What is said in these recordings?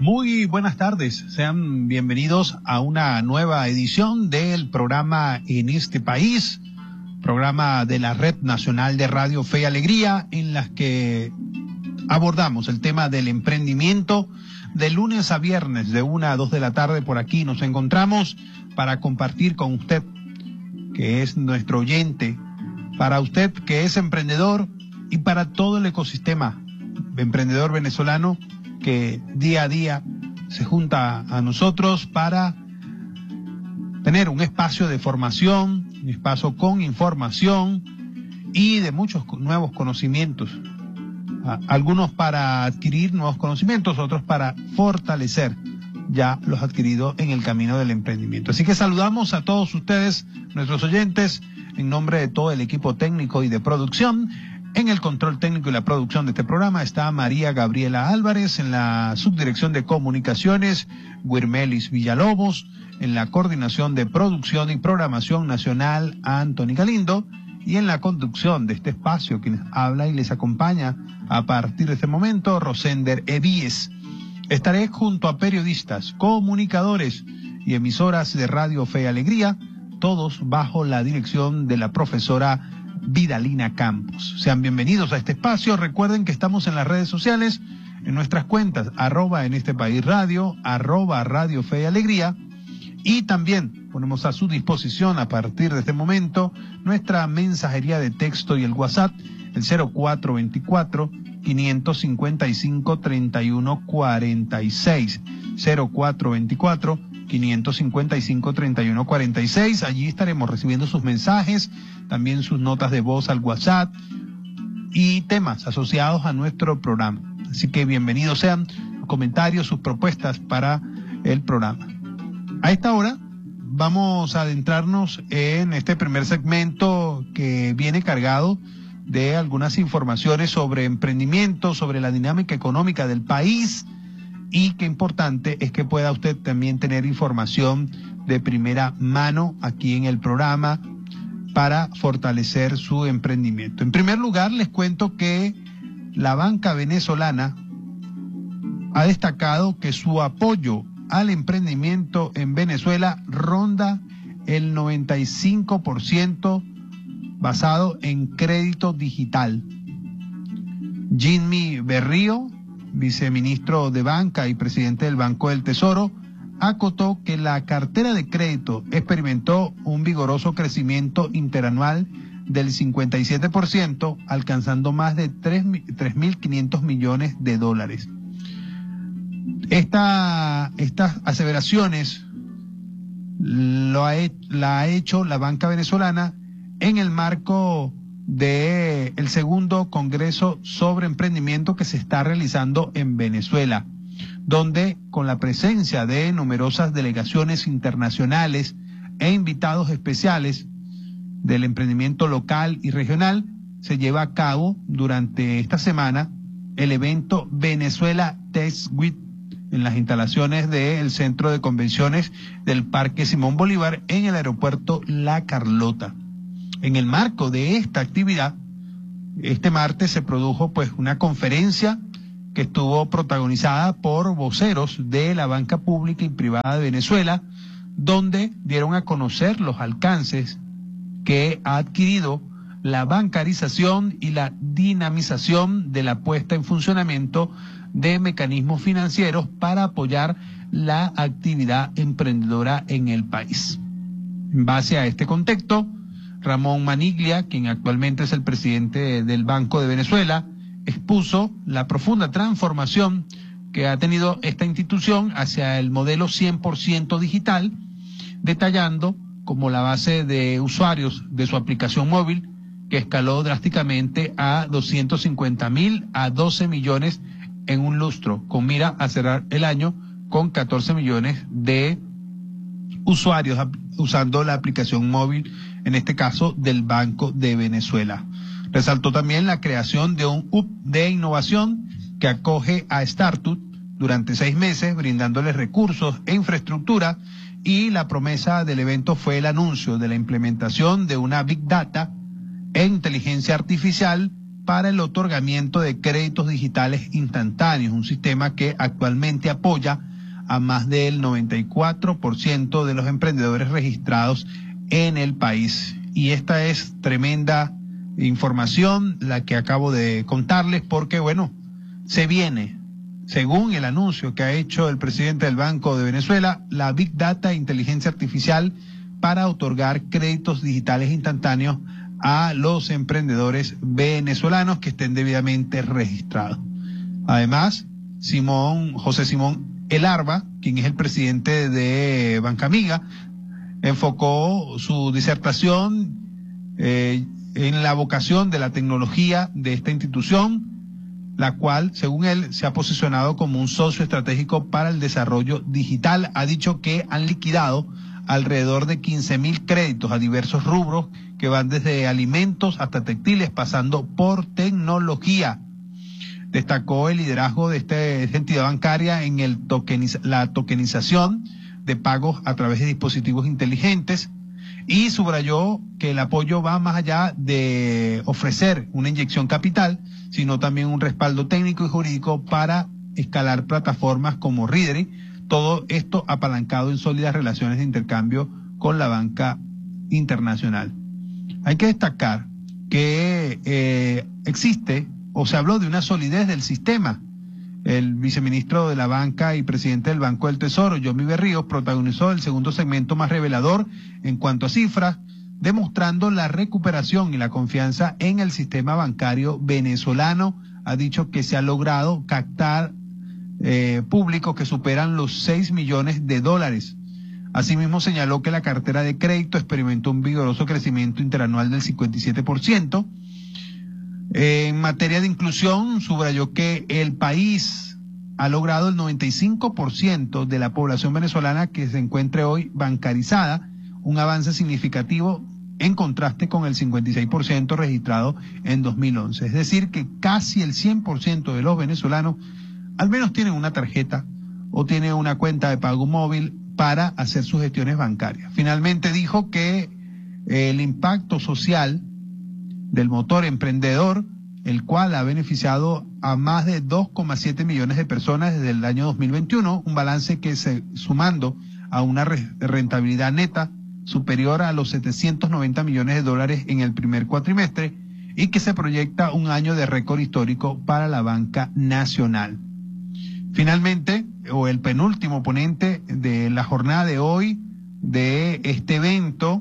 Muy buenas tardes, sean bienvenidos a una nueva edición del programa En este País, programa de la Red Nacional de Radio Fe y Alegría, en las que abordamos el tema del emprendimiento de lunes a viernes de 1 a 2 de la tarde. Por aquí nos encontramos para compartir con usted, que es nuestro oyente, para usted que es emprendedor y para todo el ecosistema emprendedor venezolano que día a día se junta a nosotros para tener un espacio de formación, un espacio con información y de muchos nuevos conocimientos. Algunos para adquirir nuevos conocimientos, otros para fortalecer ya los adquiridos en el camino del emprendimiento. Así que saludamos a todos ustedes, nuestros oyentes, en nombre de todo el equipo técnico y de producción. En el control técnico y la producción de este programa está María Gabriela Álvarez, en la subdirección de comunicaciones, Guirmelis Villalobos, en la coordinación de producción y programación nacional, Anthony Galindo, y en la conducción de este espacio, quien habla y les acompaña a partir de este momento, Rosender Evíes. Estaré junto a periodistas, comunicadores y emisoras de Radio Fe y Alegría, todos bajo la dirección de la profesora Vidalina Campos. Sean bienvenidos a este espacio. Recuerden que estamos en las redes sociales, en nuestras cuentas, @en este país radio, @Radio Fe y Alegría, y también ponemos a su disposición a partir de este momento nuestra mensajería de texto y el WhatsApp, el 0424-555-3146, 0424-555-3146. Allí estaremos recibiendo sus mensajes, también sus notas de voz al WhatsApp y temas asociados a nuestro programa. Así que bienvenidos sean sus comentarios, sus propuestas para el programa. A esta hora vamos a adentrarnos en este primer segmento que viene cargado de algunas informaciones sobre emprendimiento, sobre la dinámica económica del país, y qué importante es que pueda usted también tener información de primera mano aquí en el programa para fortalecer su emprendimiento. En primer lugar, les cuento que la banca venezolana ha destacado que su apoyo al emprendimiento en Venezuela ronda el 95% basado en crédito digital. Jimmy Berrío, viceministro de Banca y presidente del Banco del Tesoro, acotó que la cartera de crédito experimentó un vigoroso crecimiento interanual del 57%, alcanzando más de 3.500 millones de dólares. Estas aseveraciones la ha hecho la banca venezolana en el marco de el segundo Congreso sobre Emprendimiento que se está realizando en Venezuela, donde con la presencia de numerosas delegaciones internacionales e invitados especiales del emprendimiento local y regional, se lleva a cabo durante esta semana el evento Venezuela Tech Week en las instalaciones del Centro de Convenciones del Parque Simón Bolívar en el aeropuerto La Carlota. En el marco de esta actividad, este martes se produjo una conferencia que estuvo protagonizada por voceros de la banca pública y privada de Venezuela, donde dieron a conocer los alcances que ha adquirido la bancarización y la dinamización de la puesta en funcionamiento de mecanismos financieros para apoyar la actividad emprendedora en el país. En base a este contexto, Ramón Maniglia, quien actualmente es el presidente del Banco de Venezuela, expuso la profunda transformación que ha tenido esta institución hacia el modelo 100% digital, detallando como la base de usuarios de su aplicación móvil, que escaló drásticamente a 250.000 a 12 millones en un lustro, con mira a cerrar el año con 14 millones de usuarios usando la aplicación móvil, en este caso del Banco de Venezuela. Resaltó también la creación de un hub de innovación que acoge a Startup durante 6 meses, brindándoles recursos e infraestructura, y la promesa del evento fue el anuncio de la implementación de una Big Data e inteligencia artificial para el otorgamiento de créditos digitales instantáneos, un sistema que actualmente apoya a más del 94% de los emprendedores registrados en el país. Y esta es tremenda información la que acabo de contarles porque, bueno, se viene, según el anuncio que ha hecho el presidente del Banco de Venezuela, la Big Data e Inteligencia Artificial para otorgar créditos digitales instantáneos a los emprendedores venezolanos que estén debidamente registrados. Además, José Simón Elarba, quien es el presidente de Banca Amiga, enfocó su disertación en la vocación de la tecnología de esta institución, la cual, según él, se ha posicionado como un socio estratégico para el desarrollo digital. Ha dicho que han liquidado alrededor de 15.000 créditos a diversos rubros que van desde alimentos hasta textiles, pasando por tecnología. Destacó el liderazgo de esta entidad bancaria en la tokenización de pagos a través de dispositivos inteligentes y subrayó que el apoyo va más allá de ofrecer una inyección capital, sino también un respaldo técnico y jurídico para escalar plataformas como Readery, todo esto apalancado en sólidas relaciones de intercambio con la banca internacional. Hay que destacar que existe o se habló de una solidez del sistema. El viceministro de la Banca y presidente del Banco del Tesoro, Yomi Berríos, protagonizó el segundo segmento más revelador en cuanto a cifras, demostrando la recuperación y la confianza en el sistema bancario venezolano. Ha dicho que se ha logrado captar públicos que superan los 6 millones de dólares. Asimismo, señaló que la cartera de crédito experimentó un vigoroso crecimiento interanual del 57%. En materia de inclusión, subrayó que el país ha logrado el 95% de la población venezolana que se encuentre hoy bancarizada, un avance significativo en contraste con el 56% registrado en 2011. Es decir, que casi el 100% de los venezolanos al menos tienen una tarjeta o tienen una cuenta de pago móvil para hacer sus gestiones bancarias. Finalmente dijo que el impacto social del motor emprendedor, el cual ha beneficiado a más de 2,7 millones de personas desde el año 2021, un balance que sumando a una rentabilidad neta superior a los 790 millones de dólares en el primer cuatrimestre y que se proyecta un año de récord histórico para la banca nacional. Finalmente, o el penúltimo ponente de la jornada de hoy de este evento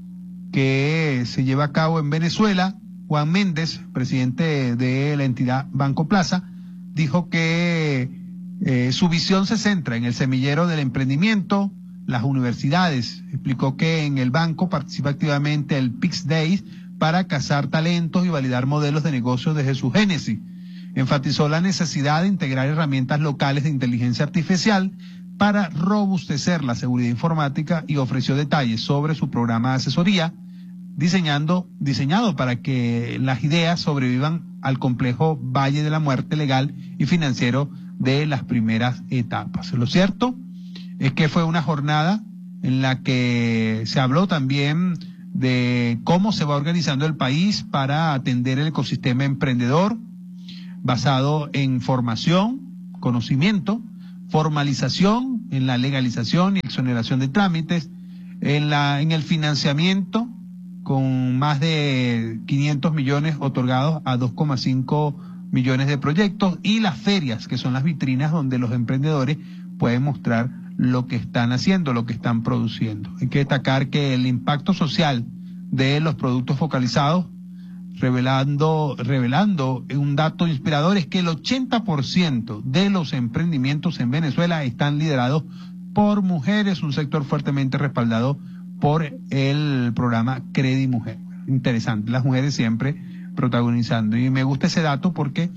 que se lleva a cabo en Venezuela, Juan Méndez, presidente de la entidad Banco Plaza, dijo que su visión se centra en el semillero del emprendimiento, las universidades. Explicó que en el banco participa activamente el PIX Days para cazar talentos y validar modelos de negocios desde su génesis. Enfatizó la necesidad de integrar herramientas locales de inteligencia artificial para robustecer la seguridad informática y ofreció detalles sobre su programa de asesoría diseñado para que las ideas sobrevivan al complejo valle de la muerte legal y financiero de las primeras etapas. Lo cierto es que fue una jornada en la que se habló también de cómo se va organizando el país para atender el ecosistema emprendedor basado en formación, conocimiento, formalización, en la legalización y exoneración de trámites, en el financiamiento, con más de 500 millones otorgados a 2,5 millones de proyectos, y las ferias, que son las vitrinas donde los emprendedores pueden mostrar lo que están haciendo, lo que están produciendo. Hay que destacar que el impacto social de los productos focalizados, revelando un dato inspirador, es que el 80% de los emprendimientos en Venezuela están liderados por mujeres, un sector fuertemente respaldado por el programa Credi Mujer. Interesante, las mujeres siempre protagonizando. Y me gusta ese dato porque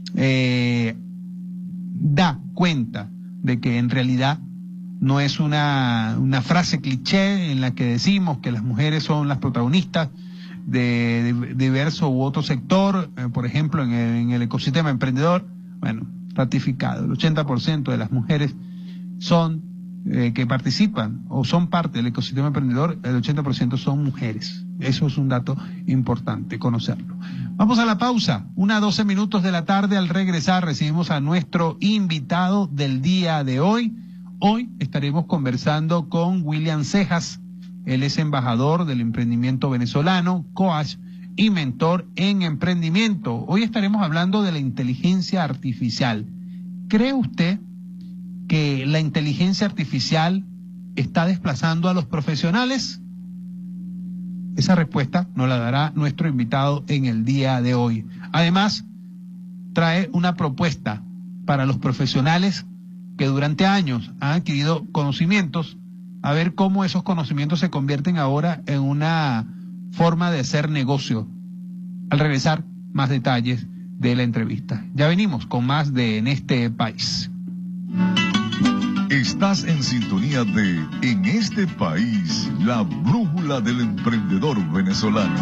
da cuenta de que en realidad no es una frase cliché en la que decimos que las mujeres son las protagonistas de diverso u otro sector, por ejemplo en el ecosistema emprendedor. Bueno, ratificado, el 80% de las mujeres son que participan o son parte del ecosistema emprendedor, el 80% son mujeres. Eso es un dato importante conocerlo. Vamos a la pausa, 1:12 minutos de la tarde. Al regresar recibimos a nuestro invitado del día de hoy. Hoy estaremos conversando con William Cejas. Él es embajador del emprendimiento venezolano, coach y mentor en emprendimiento. Hoy estaremos hablando de la inteligencia artificial. ¿Cree usted que la inteligencia artificial está desplazando a los profesionales? Esa respuesta nos la dará nuestro invitado en el día de hoy. Además, trae una propuesta para los profesionales que durante años han adquirido conocimientos, a ver cómo esos conocimientos se convierten ahora en una forma de hacer negocio. Al regresar, más detalles de la entrevista. Ya venimos con más de En este país. Estás en sintonía de En este país, la brújula del emprendedor venezolano.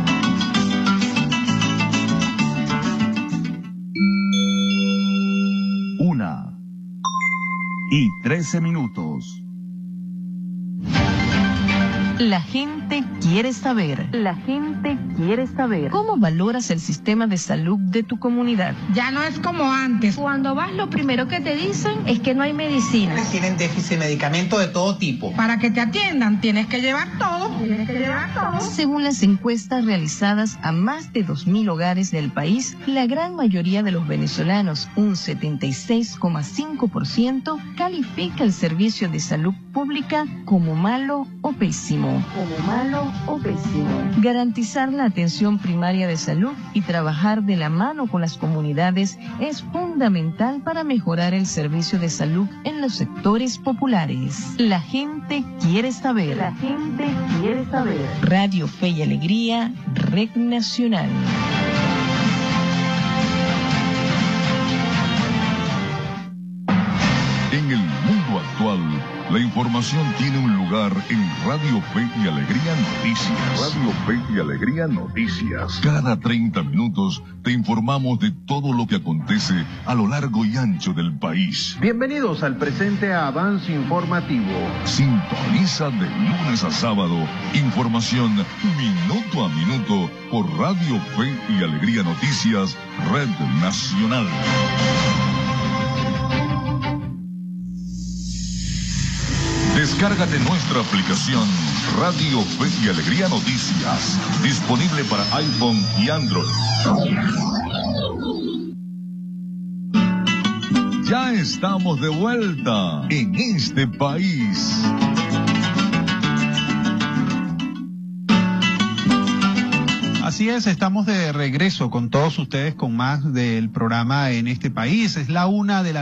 1:13. La gente quiere saber. La gente quiere saber. ¿Cómo valoras el sistema de salud de tu comunidad? Ya no es como antes. Cuando vas, lo primero que te dicen es que no hay medicinas. Tienen déficit de medicamentos de todo tipo. Para que te atiendan, tienes que llevar todo. Según las encuestas realizadas a más de 2.000 hogares del país, la gran mayoría de los venezolanos, un 76,5%, califica el servicio de salud pública como malo o pésimo. Garantizar la atención primaria de salud y trabajar de la mano con las comunidades es fundamental para mejorar el servicio de salud en los sectores populares. La gente quiere saber. La gente quiere saber. Radio Fe y Alegría, Red Nacional. En el mundo actual, la información tiene un lugar en Radio Fe y Alegría Noticias. Radio Fe y Alegría Noticias. Cada 30 minutos te informamos de todo lo que acontece a lo largo y ancho del país. Bienvenidos al presente avance informativo. Sintoniza de lunes a sábado información minuto a minuto por Radio Fe y Alegría Noticias, Red Nacional. Descárgate nuestra aplicación Radio Fe y Alegría Noticias, disponible para iPhone y Android. Ya estamos de vuelta en este país. Así es, estamos de regreso con todos ustedes con más del programa En este país. Es la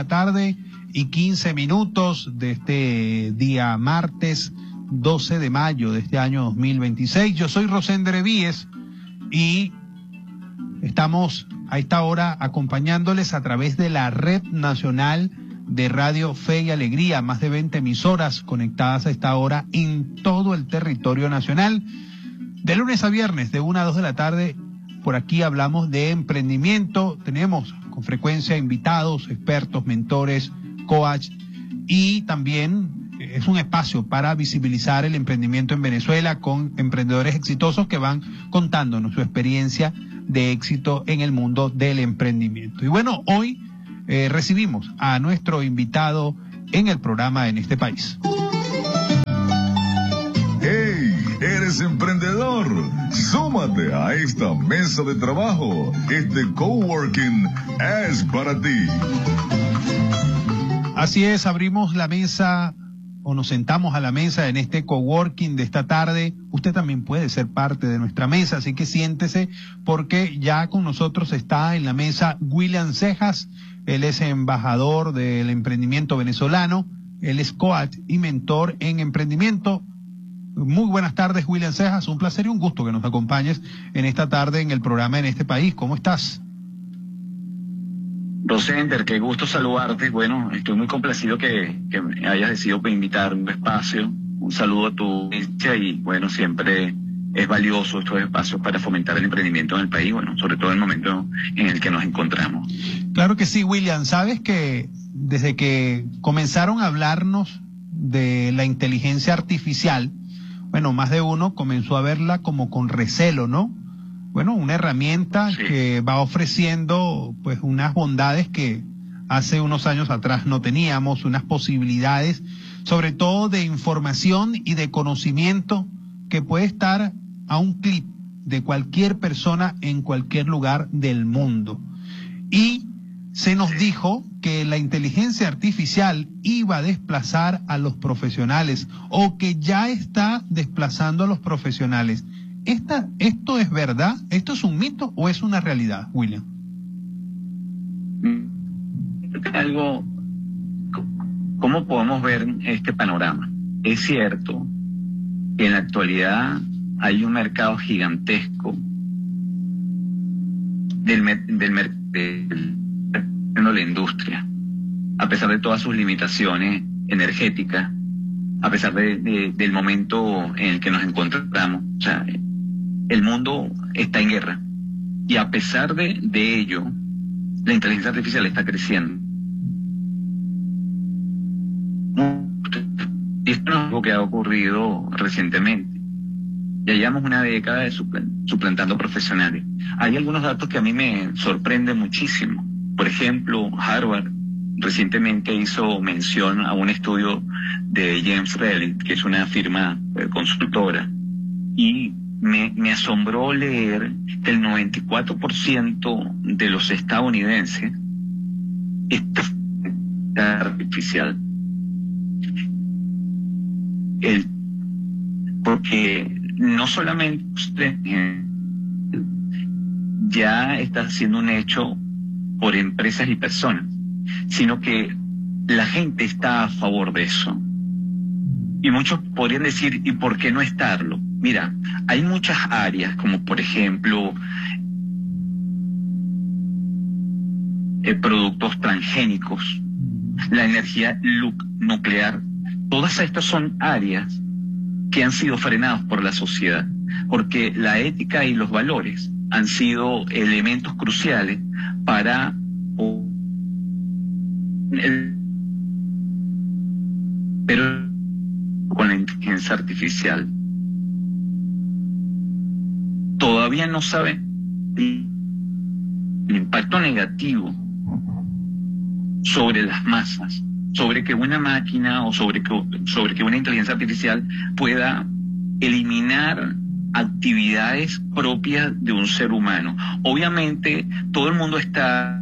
1:15 de este día martes 12 de mayo de este año 2026. Yo soy Rosender Víez y estamos a esta hora acompañándoles a través de la Red Nacional de Radio Fe y Alegría, más de 20 emisoras conectadas a esta hora en todo el territorio nacional. De lunes a viernes, de 1 a 2 de la tarde, por aquí hablamos de emprendimiento. Tenemos con frecuencia invitados, expertos, mentores, coach, y también es un espacio para visibilizar el emprendimiento en Venezuela con emprendedores exitosos que van contándonos su experiencia de éxito en el mundo del emprendimiento. Y bueno, hoy recibimos a nuestro invitado en el programa En este país. ¡Hey! ¿Eres emprendedor? Súmate a esta mesa de trabajo. Este coworking es para ti. Así es, abrimos la mesa o nos sentamos a la mesa en este coworking de esta tarde. Usted también puede ser parte de nuestra mesa, así que siéntese porque ya con nosotros está en la mesa William Cejas. Él es embajador del emprendimiento venezolano, él es coach y mentor en emprendimiento. Muy buenas tardes, William Cejas, un placer y un gusto que nos acompañes en esta tarde en el programa En este país. ¿Cómo estás? Rosender, qué gusto saludarte. Bueno, estoy muy complacido que me hayas decidido invitar un espacio. Un saludo a tu audiencia y bueno, siempre es valioso estos espacios para fomentar el emprendimiento en el país, bueno, sobre todo en el momento en el que nos encontramos. Claro que sí, William. Sabes que desde que comenzaron a hablarnos de la inteligencia artificial, bueno, más de uno comenzó a verla como con recelo, ¿no? Bueno, una herramienta que va ofreciendo pues unas bondades que hace unos años atrás no teníamos, unas posibilidades, sobre todo de información y de conocimiento que puede estar a un clic de cualquier persona en cualquier lugar del mundo. Y se nos dijo que la inteligencia artificial iba a desplazar a los profesionales o que ya está desplazando a los profesionales. ¿Esto es verdad? ¿Esto es un mito o es una realidad, William? Algo, ¿cómo podemos ver este panorama? Es cierto que en la actualidad hay un mercado gigantesco de la industria, a pesar de todas sus limitaciones energéticas, a pesar del momento en el que nos encontramos. O sea, el mundo está en guerra y a pesar de ello, la inteligencia artificial está creciendo. Y esto no es algo que ha ocurrido recientemente. Ya llevamos una década de suplantando profesionales. Hay algunos datos que a mí me sorprenden muchísimo. Por ejemplo, Harvard recientemente hizo mención a un estudio de James Raley, que es una firma consultora, y me asombró leer que el 94% de los estadounidenses está artificial. Porque no solamente ya está siendo un hecho por empresas y personas, sino que la gente está a favor de eso. Y muchos podrían decir, ¿y por qué no estarlo? Mira, hay muchas áreas, como por ejemplo, productos transgénicos, la energía nuclear. Todas estas son áreas que han sido frenadas por la sociedad, porque la ética y los valores han sido elementos cruciales para pero con la inteligencia artificial todavía no sabe el impacto negativo sobre las masas, sobre que una máquina o sobre que una inteligencia artificial pueda eliminar actividades propias de un ser humano. Obviamente todo el mundo está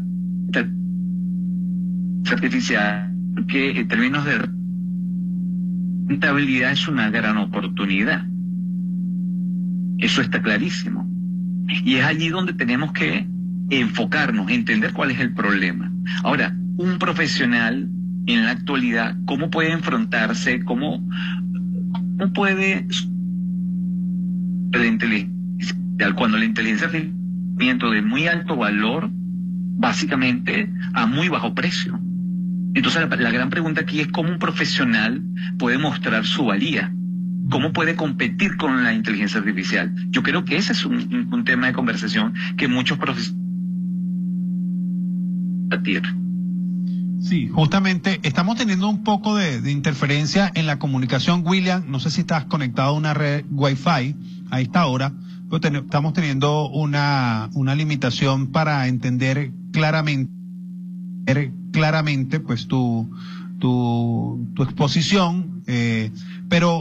artificial que en términos de rentabilidad es una gran oportunidad. Eso está clarísimo. Y es allí donde tenemos que enfocarnos, entender cuál es el problema. Ahora, un profesional en la actualidad, ¿cómo puede enfrentarse? ¿Cómo puede cuando la inteligencia es de muy alto valor, básicamente a muy bajo precio? Entonces la gran pregunta aquí es cómo un profesional puede mostrar su valía, cómo puede competir con la inteligencia artificial. Yo creo que ese es un tema de conversación que muchos profesionales. Sí, justamente estamos teniendo un poco de interferencia en la comunicación, William. No sé si estás conectado a una red Wi-Fi a esta hora, pero estamos teniendo una limitación para entender claramente pues tu exposición, pero